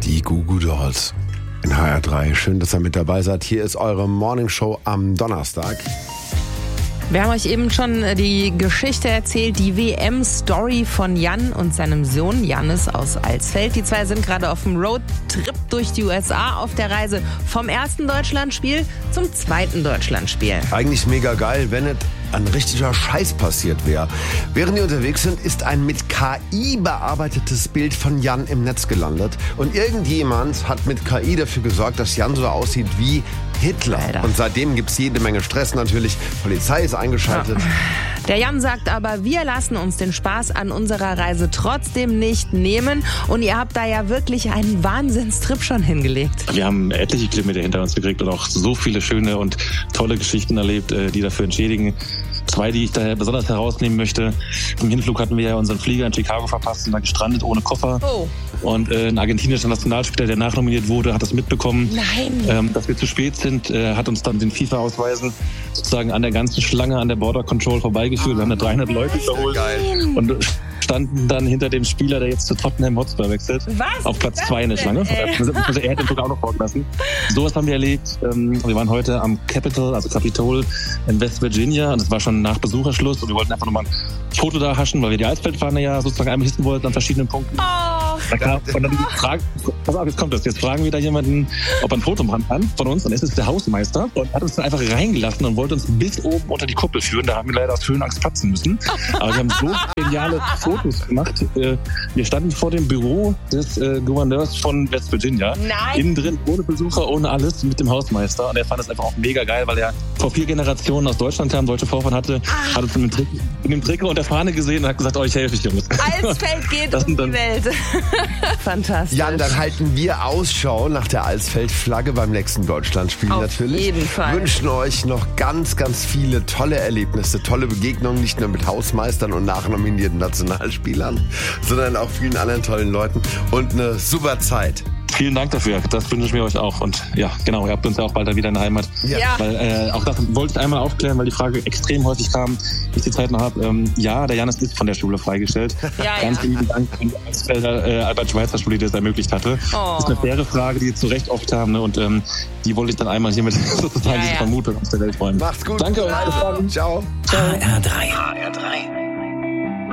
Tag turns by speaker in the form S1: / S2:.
S1: Die Goo Goo Dolls in HR3. Schön, dass ihr mit dabei seid. Hier ist eure Morningshow am Donnerstag.
S2: Wir haben euch eben schon die Geschichte erzählt, die WM-Story von Jan und seinem Sohn Jannis aus Alsfeld. Die zwei sind gerade auf dem Roadtrip durch die USA auf der Reise vom ersten Deutschlandspiel zum zweiten Deutschlandspiel.
S1: Eigentlich mega geil, wenn nicht ein richtiger Scheiß passiert wäre. Während die unterwegs sind, ist ein mit KI bearbeitetes Bild von Jan im Netz gelandet. Und irgendjemand hat mit KI dafür gesorgt, dass Jan so aussieht wie Hitler.
S2: Alter.
S1: Und seitdem gibt's jede Menge Stress natürlich. Polizei ist eingeschaltet.
S2: Ja. Der Jan sagt aber, wir lassen uns den Spaß an unserer Reise trotzdem nicht nehmen. Und ihr habt da ja wirklich einen Wahnsinnstrip schon hingelegt.
S3: Wir haben etliche Kilometer hinter uns gekriegt und auch so viele schöne und tolle Geschichten erlebt, die dafür entschädigen. Zwei, die ich daher besonders herausnehmen möchte. Im Hinflug hatten wir ja unseren Flieger in Chicago verpasst und da gestrandet ohne Koffer.
S2: Oh.
S3: Und ein argentinischer Nationalspieler, der nachnominiert wurde, hat das mitbekommen.
S2: Nein.
S3: Dass wir zu spät sind, hat uns dann den FIFA-Ausweisen sozusagen an der ganzen Schlange an der Border Control vorbeigeführt. Wir haben da 300 Leute überholt und standen dann hinter dem Spieler, der jetzt zu Tottenham Hotspur wechselt.
S2: Was?
S3: Auf Platz 2 in der Schlange. Also er hat den Druck auch noch vorgelassen. Sowas haben wir erlebt. Wir waren heute am Capitol in West Virginia und es war schon nach Besucherschluss und wir wollten einfach nochmal ein Foto da haschen, weil wir die Eisfeldfahne ja sozusagen einmal hissen wollten an verschiedenen Punkten.
S2: Oh.
S3: Und dann pass auf, jetzt kommt das. Jetzt fragen wir da jemanden, ob er ein Foto machen kann von uns. Und es ist der Hausmeister und hat uns dann einfach reingelassen und wollte uns bis oben unter die Kuppel führen. Da haben wir leider aus Höhenangst platzen müssen. Aber wir haben so geniale Fotos gemacht. Wir standen vor dem Büro des Gouverneurs von West Virginia.
S2: Nein.
S3: Innen drin, ohne Besucher, ohne alles, mit dem Hausmeister. Und er fand das einfach auch mega geil, weil er vor 4 Generationen aus Deutschland kam, deutsche Vorfahren hatte, hat uns in dem Trikot und der Fahne gesehen und hat gesagt, ich helfe euch, Jungs.
S2: Alsfeld geht um die Welt. Fantastisch.
S1: Jan, dann halten wir Ausschau nach der Alsfeld-Flagge beim nächsten Deutschlandspiel natürlich.
S2: Auf jeden Fall.
S1: Wünschen euch noch ganz, ganz viele tolle Erlebnisse, tolle Begegnungen, nicht nur mit Hausmeistern und nachnominierten Nationalspielern, sondern auch vielen anderen tollen Leuten und eine super Zeit.
S3: Vielen Dank dafür, das wünschen wir euch auch. Und ja, genau, ihr habt uns ja auch bald wieder in der Heimat.
S1: Ja.
S3: Weil auch das wollte ich einmal aufklären, weil die Frage extrem häufig kam, ich die Zeit noch habe. Ja, der Jannis ist von der Schule freigestellt.
S2: Ja,
S3: Ganz lieben Dank an die Alsfelder Albert-Schweitzer-Schule, die das ermöglicht hatte.
S2: Oh.
S3: Das ist eine faire Frage, die zu Recht oft haben. Ne? Und die wollte ich dann einmal hiermit sozusagen diese Vermutung aus der Welt räumen.
S1: Macht's gut.
S3: Danke euch.
S1: Ciao.
S4: HR3.